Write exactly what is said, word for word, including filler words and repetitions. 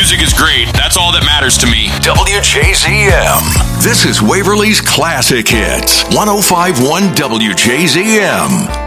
music is great. That's all that matters to me. W J Z M. This is Waverly's Classic Hits. one oh five point one W J Z M.